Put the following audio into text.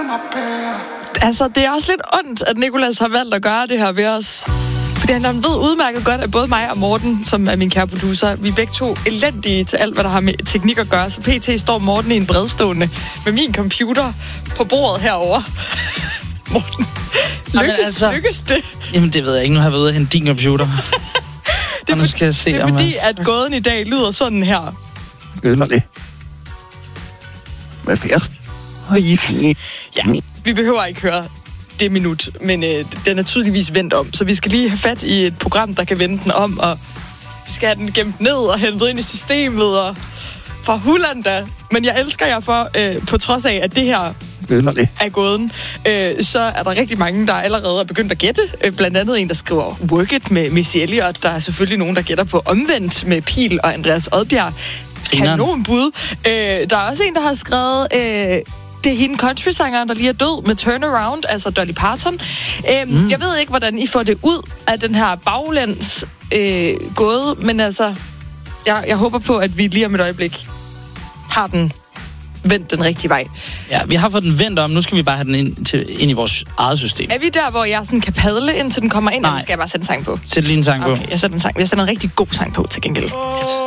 Altså, det er også lidt ondt, at Nicolas har valgt at gøre det her ved os. Fordi han ved udmærket godt, at både mig og Morten, som er min kære producer, vi er begge to elendige til alt, hvad der har med teknik at gøre. Så pt. står Morten i en bredstående med min computer på bordet herover. Morten, lykkes det? Jamen, det ved jeg ikke. Nu har jeg været ude at hente din computer. Det er fordi, at gåden i dag lyder sådan her. Ønderlig. Med fjerst. Ja, vi behøver ikke høre det minut, men den er tydeligvis vendt om. Så vi skal lige have fat i et program, der kan vende den om, og vi skal have den gemt ned og hentet ind i systemet, og fra Hullanda. Men jeg elsker jer for, på trods af, at det her er gåden, så er der rigtig mange, der allerede er begyndt at gætte. Blandt andet en, der skriver Work It med Missy Elliott. Der er selvfølgelig nogen, der gætter på Omvendt med Pil og Andreas Odbjerg. Kanonbud. Der er også en, der har skrevet... det er hende country-sangeren, der lige er død med Turnaround, altså Dolly Parton. Jeg ved ikke, hvordan I får det ud af den her baglæns gåde, men altså, jeg håber på, at vi lige om et øjeblik har den vendt den rigtige vej. Ja, vi har fået den vendt om. Nu skal vi bare have den ind i vores eget system. Er vi der, hvor jeg sådan kan padle, indtil den kommer ind, eller skal jeg bare sætte en sang på? Sæt lige en sang på. Okay, jeg sætter en sang. Jeg sætter en rigtig god sang på til gengæld.